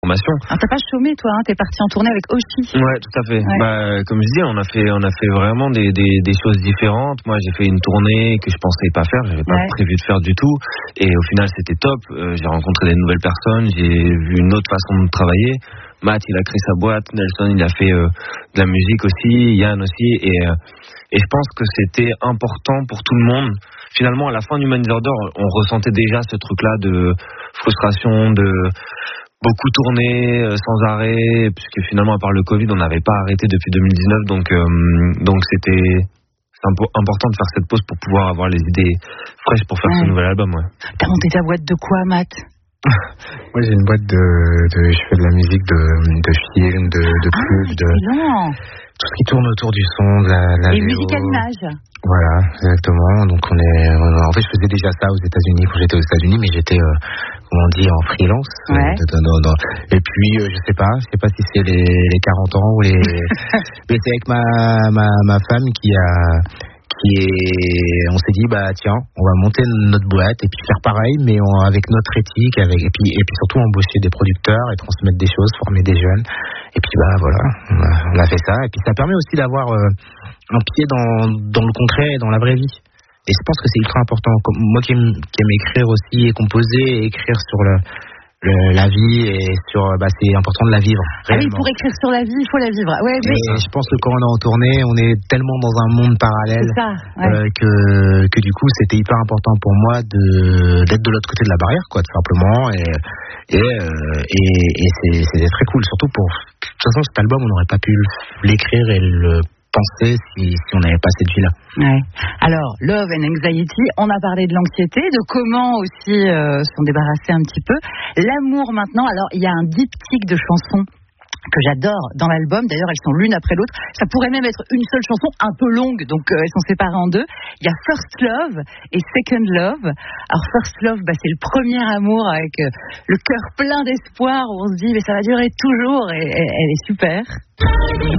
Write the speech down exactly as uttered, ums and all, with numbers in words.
formation. Ah, t'as pas chômé, toi, hein, t'es parti en tournée avec Oshi. Ouais, tout à fait. Ouais. Bah, comme je disais, on a fait, on a fait vraiment des, des, des choses différentes. Moi, j'ai fait une tournée que je pensais pas faire, j'avais pas ouais. prévu de faire du tout. Et au final, c'était top. Euh, j'ai rencontré des nouvelles personnes, j'ai vu une autre façon de travailler. Matt, il a créé sa boîte. Nelson, il a fait euh, de la musique aussi. Yann aussi. Et, euh, et je pense que c'était important pour tout le monde. Finalement, à la fin du Human Disorder, on ressentait déjà ce truc-là de frustration, de beaucoup tourner euh, sans arrêt, puisque finalement, à part le Covid, on n'avait pas arrêté depuis deux mille dix-neuf. Donc, euh, donc c'était c'est impo- important de faire cette pause pour pouvoir avoir les idées fraîches pour faire ouais. ce nouvel album. Ouais. T'as monté ta boîte de quoi, Matt? Moi, j'ai une boîte de, de, je fais de la musique de, de films, de, de ah, pubs, de tout ce qui tourne autour du son, de la, la et vidéo. musique à l'image. Voilà, exactement. Donc on est, en fait, je faisais déjà ça aux États-Unis quand j'étais aux États-Unis, mais j'étais, euh, comment on dit, en freelance. Ouais. Euh, de, de, de, de, et puis, euh, je sais pas, je sais pas si c'est les, les quarante ans ou les, mais c'est avec ma, ma, ma femme qui a. Qui est, on s'est dit bah tiens, on va monter notre boîte et puis faire pareil, mais on, avec notre éthique, avec et puis et puis surtout embaucher des producteurs et transmettre des choses, former des jeunes. Et puis bah voilà, on a, on a fait ça. Et puis ça permet aussi d'avoir euh, un pied dans dans le concret, dans la vraie vie. Et je pense que c'est ultra important. Comme, moi qui aime, qui aime écrire aussi et composer, et écrire sur le Le, la vie et sur bah c'est important de la vivre réellement. Ah oui, pour écrire sur la vie il faut la vivre ouais, mais et je pense que quand on est en tournée on est tellement dans un monde parallèle ça, ouais. euh, que, que du coup c'était hyper important pour moi de, d'être de l'autre côté de la barrière quoi tout simplement et, et, euh, et, et c'est, c'était très cool surtout pour de toute façon cet album on n'aurait pas pu l'écrire et le penser si, si on n'avait pas cette vie-là. Ouais. Alors, Love and Anxiety, on a parlé de l'anxiété, de comment aussi euh, s'en débarrasser un petit peu. L'amour maintenant, alors il y a un diptyque de chansons que j'adore dans l'album, d'ailleurs elles sont l'une après l'autre, ça pourrait même être une seule chanson un peu longue, donc euh, elles sont séparées en deux. Il y a First Love et Second Love. Alors First Love, bah, c'est le premier amour avec euh, le cœur plein d'espoir où on se dit mais ça va durer toujours et, et elle est super.